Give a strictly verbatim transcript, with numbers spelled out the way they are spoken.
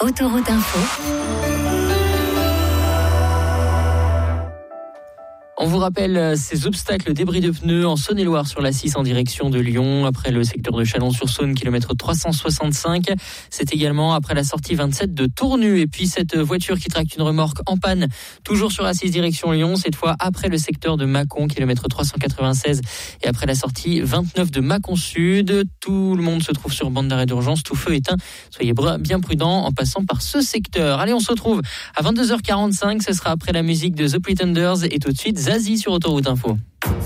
Autoroute Info. On vous rappelle ces obstacles, débris de pneus en Saône-et-Loire sur la six en direction de Lyon, après le secteur de Chalon-sur-Saône, kilomètre trois cent soixante-cinq. C'est également après la sortie vingt-sept de Tournu. Et puis cette voiture qui tracte une remorque en panne, toujours sur la six direction Lyon, cette fois après le secteur de Mâcon, kilomètre trois cent quatre-vingt-seize. Et après la sortie vingt-neuf de Mâcon Sud. Tout le monde se trouve sur bande d'arrêt d'urgence, tout feu éteint. Soyez bien prudents en passant par ce secteur. Allez, on se retrouve à vingt-deux heures quarante-cinq. Ce sera après la musique de The Pretenders et tout de suite Zazie sur Autoroute Info.